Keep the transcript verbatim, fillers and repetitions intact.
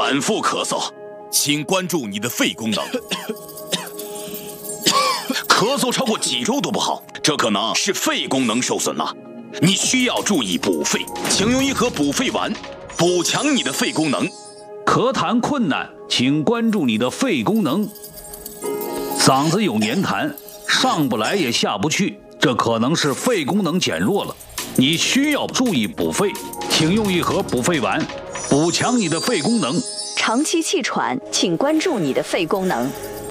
反复咳嗽，请关注你的肺功能。咳嗽超过几周都不好，这可能是肺功能受损了。你需要注意补肺，请用一盒补肺丸，补强你的肺功能。 咳痰困难，请关注你的肺功能。嗓子有黏痰，上不来也下不去，这可能是肺功能减弱了。你需要注意补肺，请用一盒补肺丸，补强你的肺功能。 长期气喘，请关注你的肺功能。